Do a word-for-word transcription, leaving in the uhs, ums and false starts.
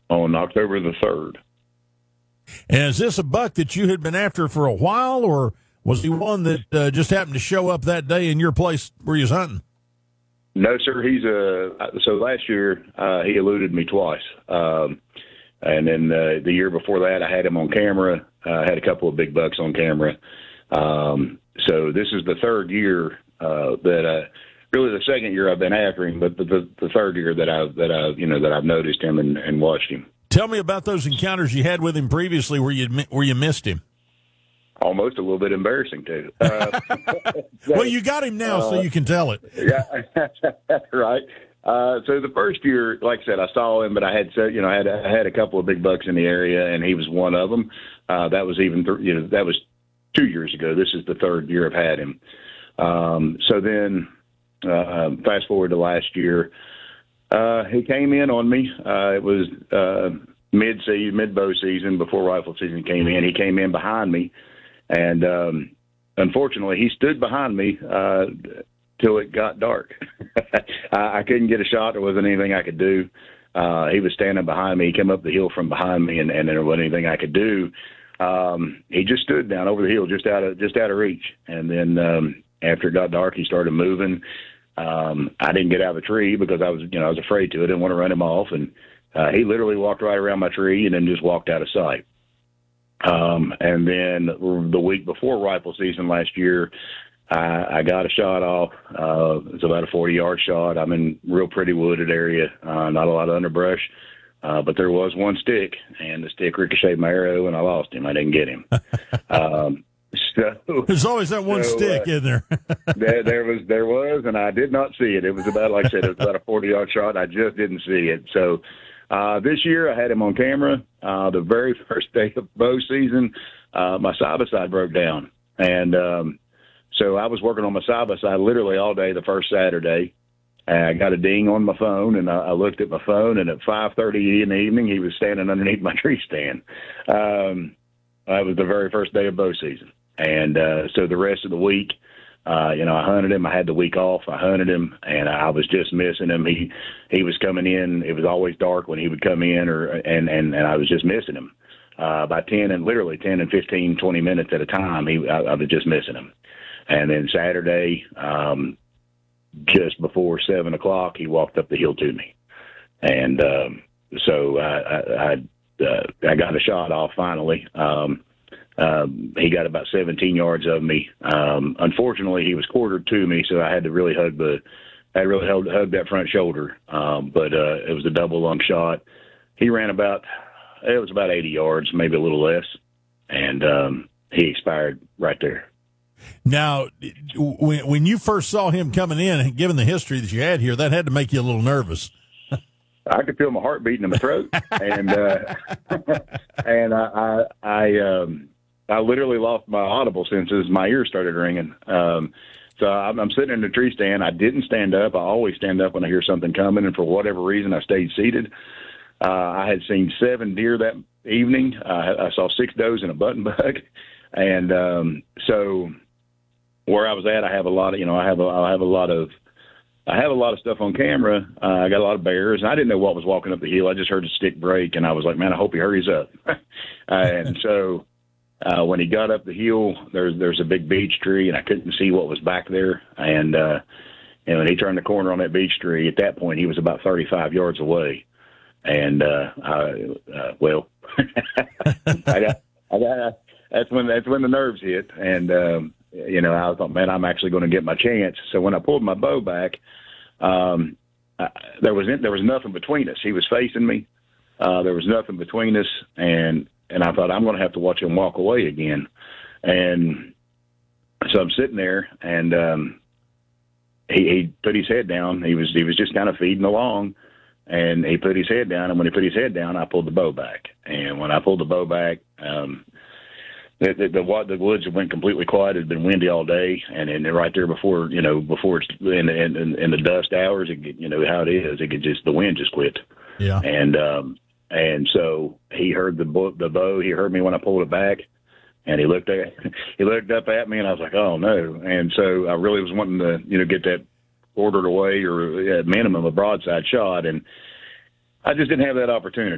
on October the third. And is this a buck that you had been after for a while, or was he one that uh, just happened to show up that day in your place where you was hunting? No, sir. He's a so last year uh, he eluded me twice, um, and then uh, the year before that I had him on camera. I uh, had a couple of big bucks on camera. Um, so this is the third year uh, that uh, really the second year I've been after him, but the, the, the third year that I that I you know that I've noticed him and, and watched him. Tell me about those encounters you had with him previously where you where you missed him. Almost a little bit embarrassing, too. Uh, well, you got him now, uh, so you can tell it. Yeah, right. Uh, so the first year, like I said, I saw him, but I had, you know, I had I had a couple of big bucks in the area, and he was one of them. Uh, that was even, th- you know, that was two years ago. This is the third year I've had him. Um, so then, uh, fast forward to last year, uh, he came in on me. Uh, it was uh, mid-season, mid-bow season, before rifle season came in. He came in behind me. And um, unfortunately, he stood behind me uh, till it got dark. I, I couldn't get a shot. There wasn't anything I could do. Uh, he was standing behind me. He came up the hill from behind me, and, and there wasn't anything I could do. Um, he just stood down over the hill, just out of just out of reach. And then um, after it got dark, he started moving. Um, I didn't get out of the tree because I was, you know, I was afraid to. I didn't want to run him off, and uh, he literally walked right around my tree and then just walked out of sight. Um, and then the week before rifle season last year, I, I got a shot off. Uh, it's about a forty-yard shot. I'm in real pretty wooded area, uh, not a lot of underbrush, uh, but there was one stick, and the stick ricocheted my arrow, and I lost him. I didn't get him. um, so there's always that one so, stick uh, in there. there. There was, there was, and I did not see it. It was about, like I said, it was about a forty-yard shot. I just didn't see it. So. Uh, this year I had him on camera. Uh, the very first day of bow season, uh, my side-by-side broke down. And um, so I was working on my side-by-side literally all day the first Saturday. And I got a ding on my phone, and I, I looked at my phone, and at five thirty in the evening, he was standing underneath my tree stand. Um, that was the very first day of bow season. And uh, so the rest of the week, Uh, you know, I hunted him. I had the week off. I hunted him, and I was just missing him. He he was coming in. It was always dark when he would come in, or and and, and I was just missing him. Uh, by ten and literally ten and fifteen, twenty minutes at a time, he I, I was just missing him. And then Saturday, um, just before seven o'clock, he walked up the hill to me, and um, so I I, I, uh, I got a shot off finally. Um, Um, he got about seventeen yards of me. Um, unfortunately, he was quartered to me, so I had to really hug the, I really held, hug that front shoulder. Um, but uh, it was a double lung shot. He ran about, it was about eighty yards, maybe a little less, and um, he expired right there. Now, when when you first saw him coming in, given the history that you had here, that had to make you a little nervous. I could feel my heart beating in my throat, and uh, and I I I, um, I literally lost my audible senses. My ears started ringing. Um, so I'm, I'm sitting in the tree stand. I didn't stand up. I always stand up when I hear something coming, and for whatever reason, I stayed seated. Uh, I had seen seven deer that evening. Uh, I saw six does and a button buck, and um, so where I was at, I have a lot of you know I have a, I have a lot of. I have a lot of stuff on camera. Uh, I got a lot of bears, and I didn't know what was walking up the hill. I just heard a stick break, and I was like, man, I hope he hurries up. uh, and so uh, when he got up the hill, there's there's a big beech tree, and I couldn't see what was back there. And, uh, and when he turned the corner on that beech tree, at that point, he was about thirty-five yards away. And, uh, I, uh, well, I got, I got, that's when that's when the nerves hit. And, um, you know, I thought, man, I'm actually going to get my chance. So when I pulled my bow back, um, I, there was there was nothing between us. He was facing me. Uh, there was nothing between us, and and I thought I'm going to have to watch him walk away again. And so I'm sitting there, and um, he, he put his head down. He was he was just kind of feeding along, and he put his head down. And when he put his head down, I pulled the bow back. And when I pulled the bow back, um, The, the, the, the woods went completely quiet. It had been windy all day, and and right there before you know before it's in in, in the dust hours, it, you know how it is. It could just the wind just quit. Yeah. And um and so he heard the bo- the bow. He heard me when I pulled it back, and he looked at he looked up at me, and I was like, oh no. And so I really was wanting to you know get that ordered away or at minimum a broadside shot, and I just didn't have that opportunity.